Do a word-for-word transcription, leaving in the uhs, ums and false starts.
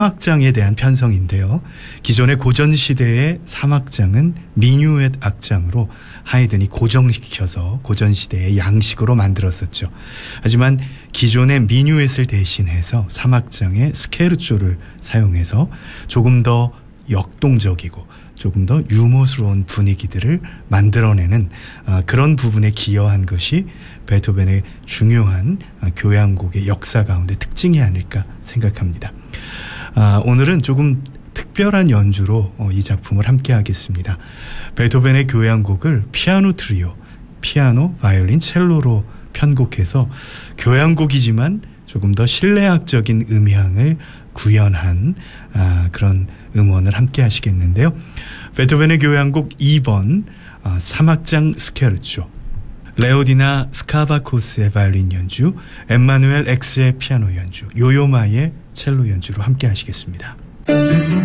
사막장에 대한 편성인데요. 기존의 고전 시대의 사막장은 미뉴엣 악장으로 하이든이 고정시켜서 고전 시대의 양식으로 만들었었죠. 하지만 기존의 미뉴엣을 대신해서 사막장의 스케르초를 사용해서 조금 더 역동적이고 조금 더 유머스러운 분위기들을 만들어내는 그런 부분에 기여한 것이 베토벤의 중요한 교향곡의 역사 가운데 특징이 아닐까 생각합니다. 아, 오늘은 조금 특별한 연주로 어, 이 작품을 함께 하겠습니다. 베토벤의 교향곡을 피아노 트리오, 피아노, 바이올린, 첼로로 편곡해서 교향곡이지만 조금 더 실내악적인 음향을 구현한 아, 그런 음원을 함께 하시겠는데요. 베토벤의 교향곡 이 번 아, 사막장 스케르초, 레오디나 스카바코스의 바이올린 연주, 엠마누엘 엑스의 피아노 연주, 요요마의 첼로 연주로 함께 하시겠습니다.